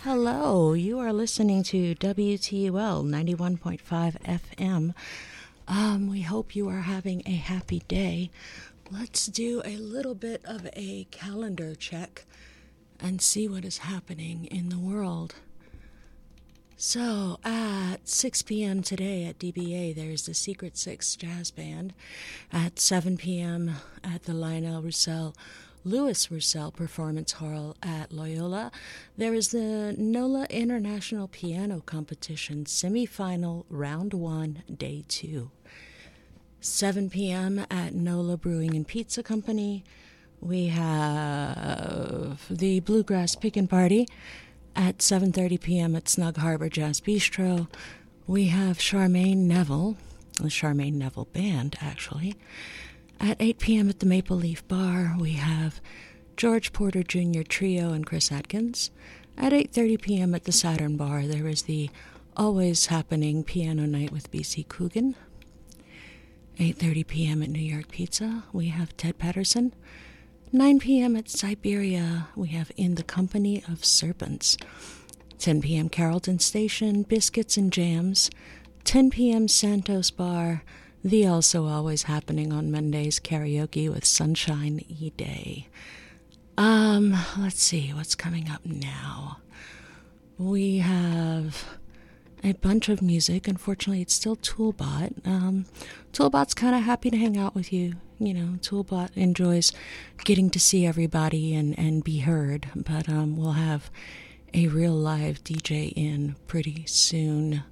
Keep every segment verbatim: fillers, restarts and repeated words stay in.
Hello, you are listening to W T U L ninety-one point five F M. Um, we hope you are having a happy day. Let's do a little bit of a calendar check and see what is happening in the world. So, at six p.m. today at D B A, there's the Secret Six Jazz Band. At seven p.m. at the Lionel Roussel Louis Roussel Performance Hall at Loyola, there is the NOLA International Piano Competition Semifinal Round one, Day two. seven p.m. at NOLA Brewing and Pizza Company, we have the Bluegrass Pickin' Party. At seven thirty p.m. at Snug Harbor Jazz Bistro, we have Charmaine Neville, the Charmaine Neville Band, actually. At eight p.m. at the Maple Leaf Bar, we have George Porter Junior Trio and Chris Atkins. At eight thirty p.m. at the Saturn Bar, there is the always happening piano night with B C Coogan. eight thirty p.m. at New York Pizza, we have Ted Patterson. nine p.m. at Siberia, we have In the Company of Serpents. ten p.m. Carrollton Station, Biscuits and Jams. ten p.m. Santos Bar, the also always happening on Mondays karaoke with Sunshine E. Day. Um, let's see, what's coming up now? We have a bunch of music. Unfortunately, it's still Toolbot. Um, Toolbot's kind of happy to hang out with you. You know, Toolbot enjoys getting to see everybody and, and be heard. But um, we'll have a real live D J in pretty soon.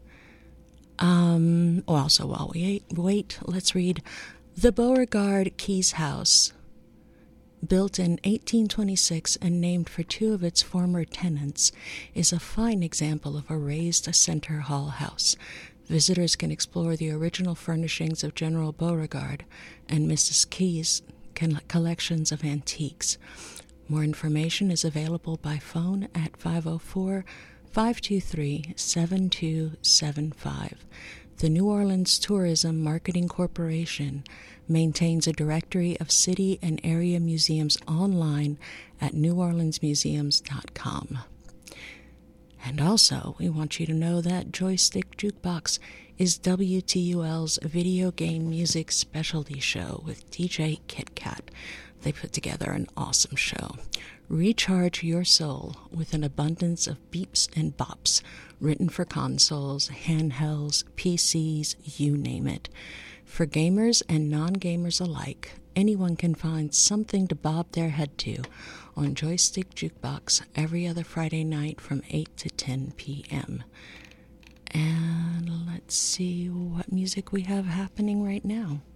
Um, well, so while we wait, wait, let's read The Beauregard Keys House. Built in eighteen twenty-six and named for two of its former tenants, is a fine example of a raised center hall house. Visitors can explore the original furnishings of General Beauregard and Missus Keyes' collections of antiques. More information is available by phone at five oh four, five two three, seven two seven five. The New Orleans Tourism Marketing Corporation maintains a directory of city and area museums online at new orleans museums dot com. And also, we want you to know that Joystick Jukebox is W T U L's video game music specialty show with D J Kit Kat. They put together an awesome show. Recharge your soul with an abundance of beeps and bops, written for consoles, handhelds, P Cs, you name it. For gamers and non-gamers alike, anyone can find something to bob their head to on Joystick Jukebox every other Friday night from eight to ten p.m. And let's see what music we have happening right now.